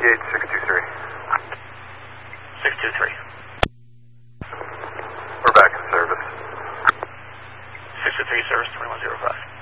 Gauge 623. 623. We're back in service. 623 service 2105.